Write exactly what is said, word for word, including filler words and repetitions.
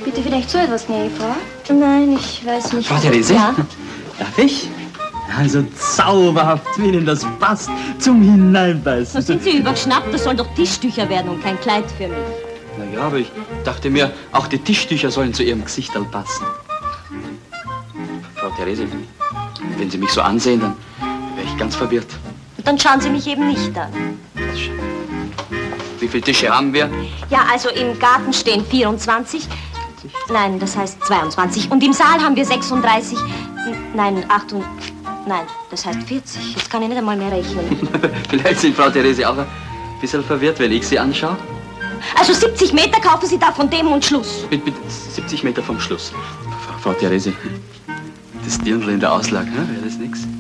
Bitte vielleicht so etwas, gnädige Frau? Nein, ich weiß nicht. Frau Therese? Ja? Darf ich? Also zauberhaft, wie Ihnen das passt, zum Hineinbeißen. Na, sind Sie übergeschnappt? Das sollen doch Tischtücher werden und kein Kleid für mich. Na ja, aber ich dachte mir, auch die Tischtücher sollen zu Ihrem Gesicht passen. Frau Therese, wenn Sie mich so ansehen, dann wäre ich ganz verwirrt. Und dann schauen Sie mich eben nicht an. Wie viele Tische haben wir? Ja, also im Garten stehen vierundzwanzig. Nein, das heißt zweiundzwanzig. Und im Saal haben wir sechsunddreißig. Nein, achtunddreißig. Nein, das heißt vierzig. Jetzt kann ich nicht einmal mehr rechnen. Vielleicht sind Frau Therese auch ein bisschen verwirrt, wenn ich Sie anschaue. Also siebzig Meter kaufen Sie da von dem und Schluss. Bitte, bitte siebzig Meter vom Schluss. Frau, Frau Therese, das Dirndl in der Auslage, wäre das nix?